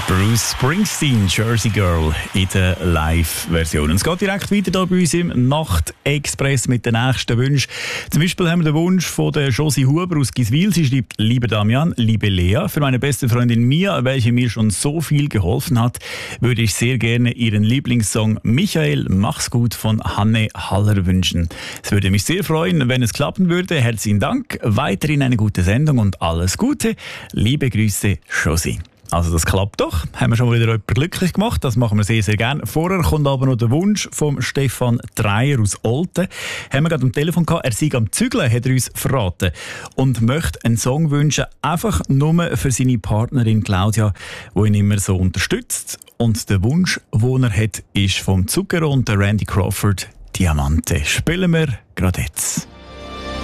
Bruce Springsteen, Jersey Girl in der Live-Version. Es geht direkt weiter hier bei uns im Nacht-Express mit den nächsten Wünschen. Zum Beispiel haben wir den Wunsch von der Josie Huber aus Giswil. Sie schreibt: Liebe Damian, liebe Lea, für meine beste Freundin Mia, welche mir schon so viel geholfen hat, würde ich sehr gerne ihren Lieblingssong Michael, mach's gut von Hanne Haller wünschen. Es würde mich sehr freuen, wenn es klappen würde. Herzlichen Dank, weiterhin eine gute Sendung und alles Gute. Liebe Grüße, Josie. Also das klappt doch. Haben wir schon wieder jemanden glücklich gemacht. Das machen wir sehr, sehr gerne. Vorher kommt aber noch der Wunsch vom Stefan Dreier aus Olten. Haben wir gerade am Telefon gehabt. Er sei am Zügeln, hat er uns verraten. Und möchte einen Song wünschen, einfach nur für seine Partnerin Claudia, die ihn immer so unterstützt. Und der Wunsch, den er hat, ist vom Zucchero und der Randy Crawford, Diamante. Spielen wir gerade jetzt.